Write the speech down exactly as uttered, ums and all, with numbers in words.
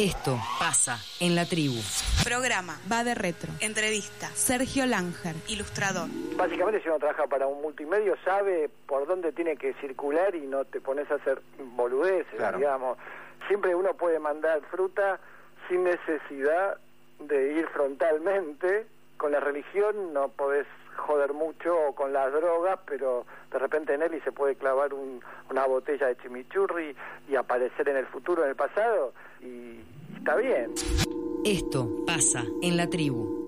Esto pasa en la tribu. Programa. Va de retro. Entrevista. Sergio Langer. Ilustrador. Básicamente, si uno trabaja para un multimedio, sabe por dónde tiene que circular y no te pones a hacer boludeces, claro. Digamos. Siempre uno puede mandar fruta sin necesidad de ir frontalmente. Con la religión no podés joder mucho, o con las drogas, pero de repente Nelly se puede clavar un, una botella de chimichurri y aparecer en el futuro, en el pasado, y está bien. Esto pasa en la tribu.